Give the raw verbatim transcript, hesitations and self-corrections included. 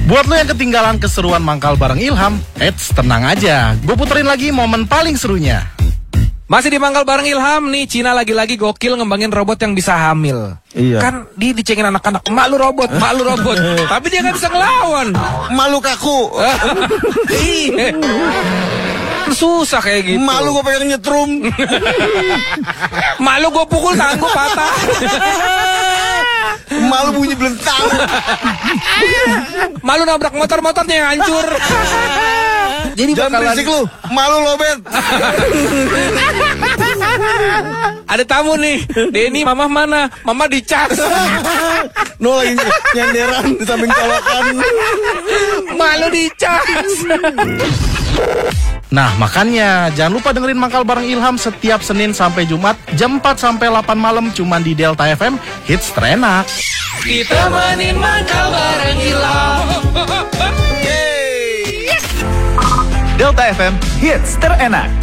Buat lo yang ketinggalan keseruan mangkal bareng Ilham, eits, tenang aja, gue puterin lagi momen paling serunya. Masih di mangkal bareng Ilham nih, Cina lagi-lagi gokil ngembangin robot yang bisa hamil. Iya. Kan dia dicengin anak-anak, emak lu robot, emak lu robot. Tapi dia gak bisa ngelawan. Malu kaku. Iya. Susah kayak gitu. Malu gue pengen nyetrum. Malu gue pukul tangan gue patah. Malu bunyi belentang. Malu nabrak motor-motornya yang hancur. Jadi Jangan bakalan berisik lu. Malu lo, Bet. ada tamu nih. Denny, mama mana? Mama dicas. No lagi nyenderan di samping colokan. Malu dicas. Nah makanya jangan lupa dengerin mangkal bareng Ilham setiap Senin sampai Jumat jam empat sampai delapan malam cuman di Delta F M, hits terenak. Kita mainin mangkal bareng Ilham. Delta F M, hits terenak.